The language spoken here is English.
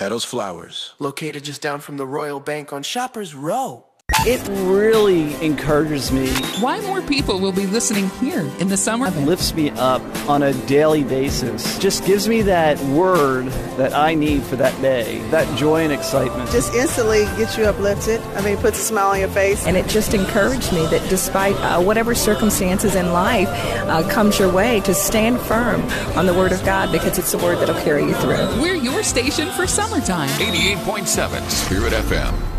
Petals Flowers, located just down from the Royal Bank on Shoppers Row. It really encourages me. Why more people will be listening here in the summer? It lifts me up on a daily basis. Just gives me that word that I need for that day, that joy and excitement. Just instantly gets you uplifted. Puts a smile on your face. And it just encouraged me that despite whatever circumstances in life comes your way, to stand firm on the Word of God, because it's the Word that'll carry you through. We're your station for summertime. 88.7 Spirit FM.